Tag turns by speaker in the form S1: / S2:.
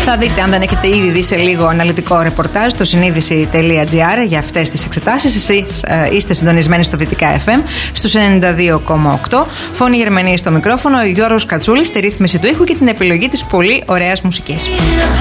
S1: Θα δείτε, αν δεν έχετε ήδη δει σε λίγο αναλυτικό ρεπορτάζ, στο συνείδηση.gr για αυτές τις εξετάσεις. Εσείς είστε συντονισμένοι στο Δυτικά FM, στους 92,8. Φωνή Γερμανία στο μικρόφωνο, ο Γιώργος Κατσούλης στη ρύθμιση του ήχου και την επιλογή της πολύ ωραίας μουσικής.